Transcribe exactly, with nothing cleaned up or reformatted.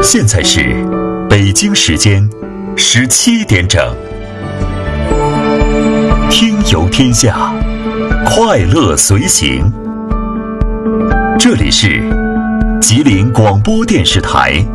现在是北京时间十七点整，听游天下，快乐随行。这里是吉林广播电视台